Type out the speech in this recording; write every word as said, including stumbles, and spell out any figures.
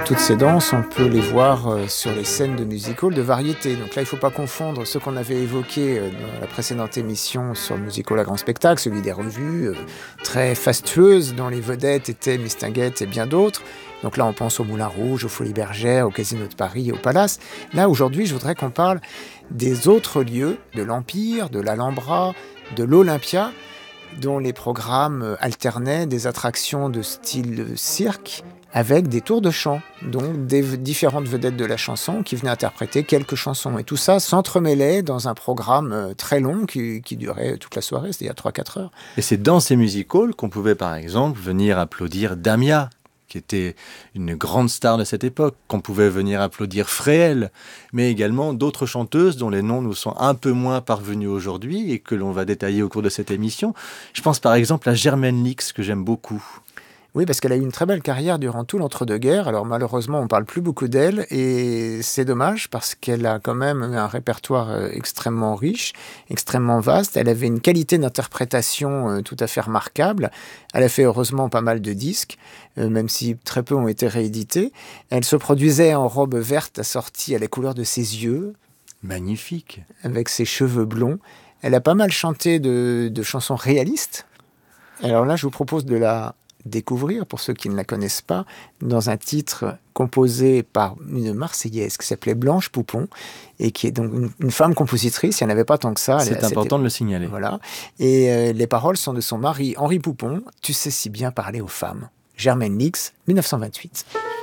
Toutes ces danses, on peut les voir euh, sur les scènes de music-hall de variété. Donc là, il ne faut pas confondre ce qu'on avait évoqué euh, dans la précédente émission sur le music-hall à grand spectacle, celui des revues, euh, très fastueuses, dont les vedettes étaient Mistinguett et bien d'autres. Donc là, on pense au Moulin Rouge, aux Folies Bergères, au Casino de Paris et au Palace. Là, aujourd'hui, je voudrais qu'on parle des autres lieux, de l'Empire, de l'Alhambra, de l'Olympia, dont les programmes alternaient des attractions de style cirque avec des tours de chant, donc des v- différentes vedettes de la chanson qui venaient interpréter quelques chansons. Et tout ça s'entremêlait dans un programme euh, très long qui, qui durait toute la soirée, c'est-à-dire trois à quatre heures. Et c'est dans ces music-halls qu'on pouvait par exemple venir applaudir Damia, qui était une grande star de cette époque, qu'on pouvait venir applaudir Fréhel, mais également d'autres chanteuses dont les noms nous sont un peu moins parvenus aujourd'hui et que l'on va détailler au cours de cette émission. Je pense par exemple à Germaine Lix, que j'aime beaucoup. Oui, parce qu'elle a eu une très belle carrière durant tout l'entre-deux-guerres. Alors malheureusement, on parle plus beaucoup d'elle et c'est dommage parce qu'elle a quand même un répertoire euh, extrêmement riche, extrêmement vaste. Elle avait une qualité d'interprétation euh, tout à fait remarquable. Elle a fait heureusement pas mal de disques, euh, même si très peu ont été réédités. Elle se produisait en robe verte assortie à la couleur de ses yeux, Magnifique. avec ses cheveux blonds. Elle a pas mal chanté de, de chansons réalistes. Alors là, je vous propose de la découvrir, pour ceux qui ne la connaissent pas, dans un titre composé par une Marseillaise qui s'appelait Blanche Poupon, et qui est donc une, une femme compositrice, il n'y en avait pas tant que ça. C'est Elle- important c'était- de le signaler. Voilà. Et euh, les paroles sont de son mari Henri Poupon, « Tu sais si bien parler aux femmes ». Germaine Lix, dix-neuf cent vingt-huit.